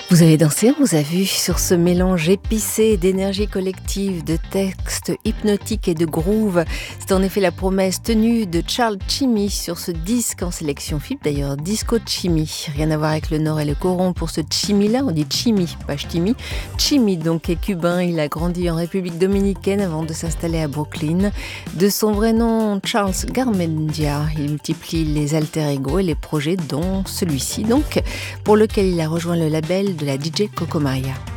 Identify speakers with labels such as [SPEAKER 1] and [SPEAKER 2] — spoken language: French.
[SPEAKER 1] Vous avez dansé, on vous a vu sur ce mélange épicé d'énergie collective, de textes hypnotiques et de groove. C'est en effet la promesse tenue de Charles Chimmy sur ce disque en sélection FIP, d'ailleurs Disco Chimmy. Rien à voir avec le Nord et le Coron pour ce Chimmy-là, on dit Chimmy, pas Chimmy. Chimmy donc est cubain, il a grandi en République Dominicaine avant de s'installer à Brooklyn. De son vrai nom, Charles Garmendia, il multiplie les alter ego et les projets dont celui-ci donc, pour lequel il a rejoint le label de la DJ Coco Maria.